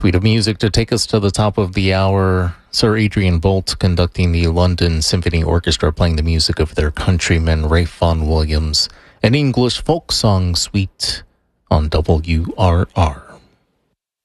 Suite of music to take us to the top of the hour. Sir Adrian Boult conducting the London Symphony Orchestra, playing the music of their countryman Ralph Vaughan Williams, an English folk song suite on WRR.